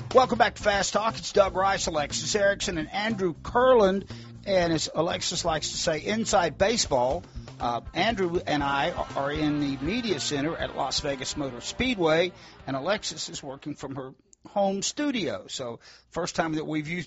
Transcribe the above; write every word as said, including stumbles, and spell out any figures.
Welcome back to Fast Talk. It's Doug Rice, Alexis Erickson, and Andrew Kurland. And as Alexis likes to say, inside baseball, uh, Andrew and I are in the media center at Las Vegas Motor Speedway, and Alexis is working from her home studio. So first time that we've used